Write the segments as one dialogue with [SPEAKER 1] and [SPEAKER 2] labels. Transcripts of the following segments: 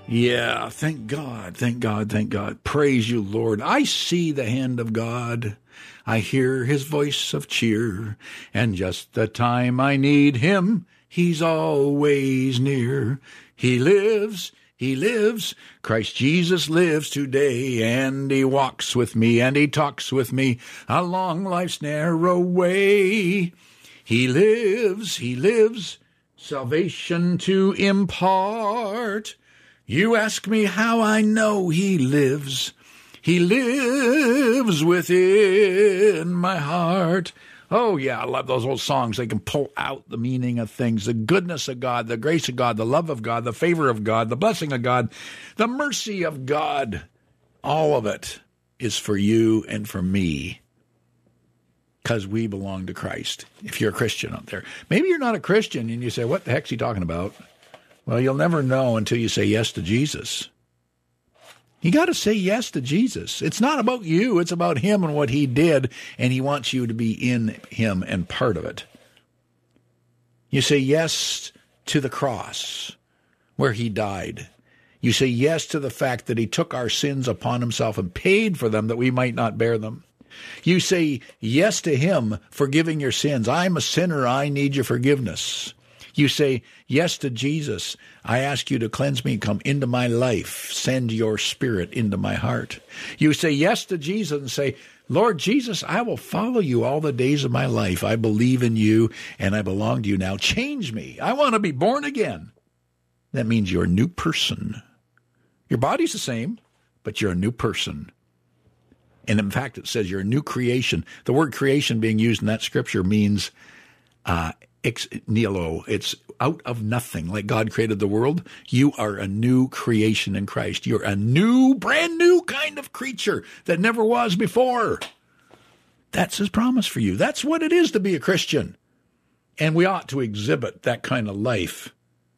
[SPEAKER 1] Yeah, thank God, thank God, thank God. Praise you, Lord. I see the hand of God. I hear his voice of cheer, and just the time I need him, he's always near. He lives, Christ Jesus lives today, and he walks with me, and he talks with me along life's narrow way. He lives, salvation to impart. You ask me how I know he lives. He lives within my heart. Oh, yeah, I love those old songs. They can pull out the meaning of things, the goodness of God, the grace of God, the love of God, the favor of God, the blessing of God, the mercy of God. All of it is for you and for me because we belong to Christ. If you're a Christian out there, maybe you're not a Christian and you say, what the heck's he talking about? Well, you'll never know until you say yes to Jesus. You got to say yes to Jesus. It's not about you. It's about him and what he did, and he wants you to be in him and part of it. You say yes to the cross where he died. You say yes to the fact that he took our sins upon himself and paid for them that we might not bear them. You say yes to him forgiving your sins. I'm a sinner. I need your forgiveness. You say yes to Jesus. I ask you to cleanse me, come into my life. Send your spirit into my heart. You say yes to Jesus and say, Lord Jesus, I will follow you all the days of my life. I believe in you and I belong to you now. Change me. I want to be born again. That means you're a new person. Your body's the same, but you're a new person. And in fact, it says you're a new creation. The word creation being used in that scripture means ex nihilo. It's out of nothing. Like God created the world, you are a new creation in Christ. You're a new, brand new kind of creature that never was before. That's his promise for you. That's what it is to be a Christian. And we ought to exhibit that kind of life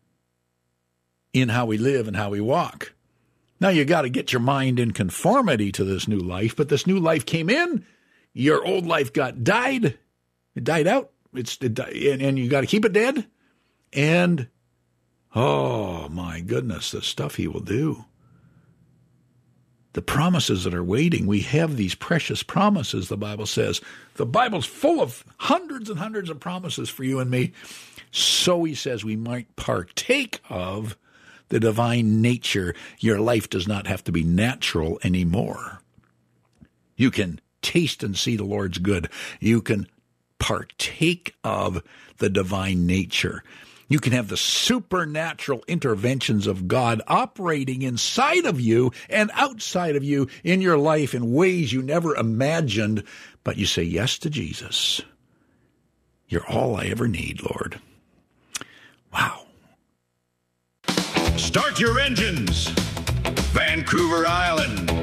[SPEAKER 1] in how we live and how we walk. Now you got to get your mind in conformity to this new life, but this new life came in, your old life died, it died out. And you got to keep it dead. And, oh, my goodness, the stuff he will do. The promises that are waiting. We have these precious promises, the Bible says. The Bible's full of hundreds and hundreds of promises for you and me. So he says we might partake of the divine nature. Your life does not have to be natural anymore. You can taste and see the Lord's good. You can partake of the divine nature. You can have the supernatural interventions of God operating inside of you and outside of you in your life in ways you never imagined, but you say yes to Jesus. You're all I ever need, Lord. Wow.
[SPEAKER 2] Start your engines, Vancouver Island.